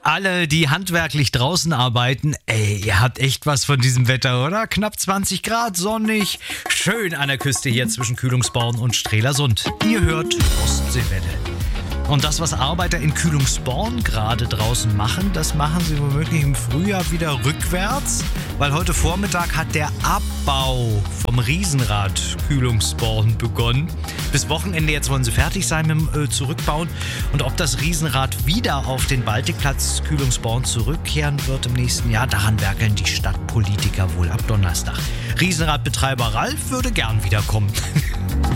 Alle, die handwerklich draußen arbeiten, ihr habt echt was von diesem Wetter, oder? Knapp 20 Grad, sonnig, schön an der Küste hier zwischen Kühlungsborn und Strelasund. Ihr hört Ostseewelle. Und das, was Arbeiter in Kühlungsborn gerade draußen machen, das machen sie womöglich im Frühjahr wieder rückwärts, weil heute Vormittag hat der Abbau vom Riesenrad Kühlungsborn begonnen. Bis Wochenende jetzt wollen sie fertig sein mit dem Zurückbauen. Und ob das Riesenrad wieder auf den Baltikplatz Kühlungsborn zurückkehren wird im nächsten Jahr, daran werkeln die Stadtpolitiker wohl ab Donnerstag. Riesenradbetreiber Ralf würde gern wiederkommen.